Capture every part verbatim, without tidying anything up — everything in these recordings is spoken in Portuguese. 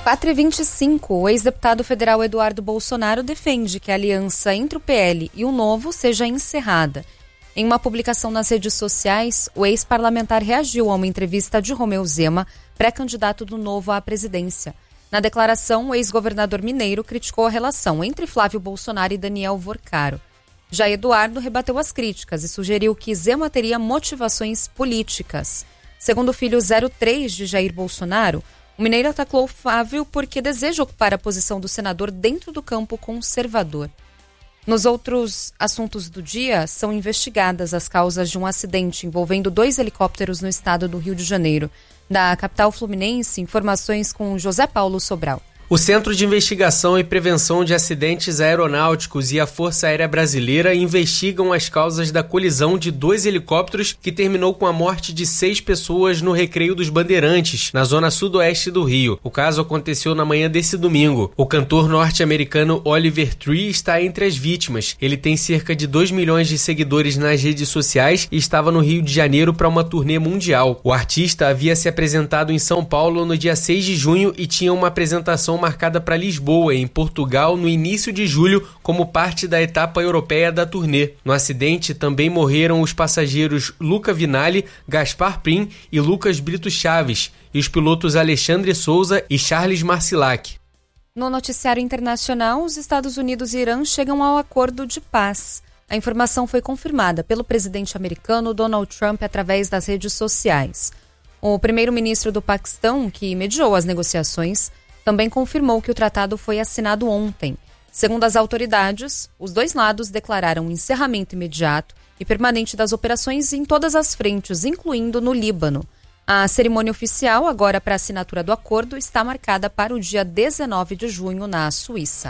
quatro e vinte e cinco, o ex-deputado federal Eduardo Bolsonaro defende que a aliança entre o P L e o Novo seja encerrada. Em uma publicação nas redes sociais, o ex-parlamentar reagiu a uma entrevista de Romeu Zema, pré-candidato do Novo à presidência. Na declaração, o ex-governador mineiro criticou a relação entre Flávio Bolsonaro e Daniel Vorcaro. Já Eduardo rebateu as críticas e sugeriu que Zema teria motivações políticas. Segundo o filho zero três de Jair Bolsonaro, o mineiro atacou Flávio porque deseja ocupar a posição do senador dentro do campo conservador. Nos outros assuntos do dia, são investigadas as causas de um acidente envolvendo dois helicópteros no estado do Rio de Janeiro. Da capital fluminense, informações com José Paulo Sobral. O Centro de Investigação e Prevenção de Acidentes Aeronáuticos e a Força Aérea Brasileira investigam as causas da colisão de dois helicópteros que terminou com a morte de seis pessoas no Recreio dos Bandeirantes, na zona sudoeste do Rio. O caso aconteceu na manhã desse domingo. O cantor norte-americano Oliver Tree está entre as vítimas. Ele tem cerca de dois milhões de seguidores nas redes sociais e estava no Rio de Janeiro para uma turnê mundial. O artista havia se apresentado em São Paulo no dia seis de junho e tinha uma apresentação marcada para Lisboa, em Portugal, no início de julho, como parte da etapa europeia da turnê. No acidente também morreram os passageiros Luca Vinali, Gaspar Prim e Lucas Brito Chaves, e os pilotos Alexandre Souza e Charles Marcilac. No noticiário internacional, os Estados Unidos e Irã chegam ao acordo de paz. A informação foi confirmada pelo presidente americano Donald Trump através das redes sociais. O primeiro-ministro do Paquistão, que mediou as negociações, também confirmou que o tratado foi assinado ontem. Segundo as autoridades, os dois lados declararam o encerramento imediato e permanente das operações em todas as frentes, incluindo no Líbano. A cerimônia oficial, agora para a assinatura do acordo, está marcada para o dia dezenove de junho na Suíça.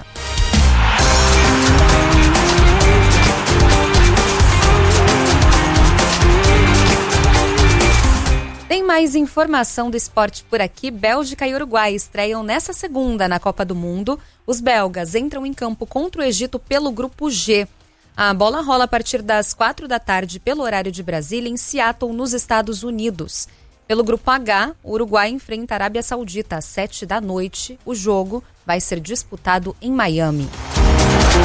Tem mais informação do esporte por aqui. Bélgica e Uruguai estreiam nessa segunda na Copa do Mundo. Os belgas entram em campo contra o Egito pelo Grupo G. A bola rola a partir das quatro da tarde pelo horário de Brasília, em Seattle, nos Estados Unidos. Pelo Grupo H, o Uruguai enfrenta a Arábia Saudita às sete da noite. O jogo vai ser disputado em Miami.